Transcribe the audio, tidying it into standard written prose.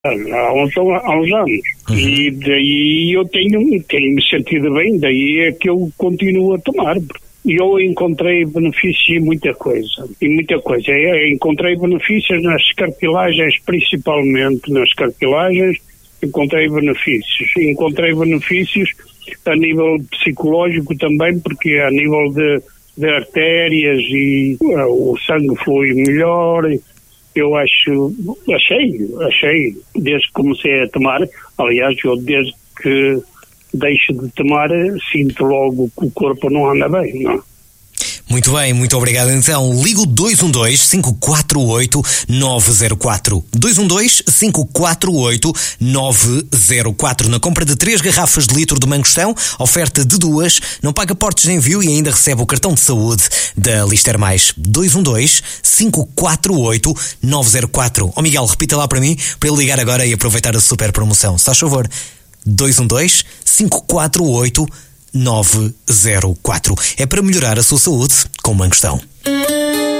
há uns anos. E daí eu tenho-me sentido bem, daí é que eu continuo a tomar. E eu encontrei benefícios em muita coisa. Eu encontrei benefícios nas cartilagens, principalmente nas cartilagens. Encontrei benefícios a nível psicológico também, porque a nível de artérias e o sangue flui melhor. Eu achei, desde que comecei a tomar, aliás, eu desde que deixo de tomar, sinto logo que o corpo não anda bem, não. Muito bem, muito obrigado. Então, ligo 212-548-904. 212-548-904. Na compra de 3 garrafas de litro de Mangostão, oferta de 2, não paga portos de envio e ainda recebe o cartão de saúde da Lister Mais. 212-548-904. Ó Miguel, repita lá para mim, para ele ligar agora e aproveitar a super promoção. Se faz favor. 212-548-904. É para melhorar a sua saúde com Mangostão.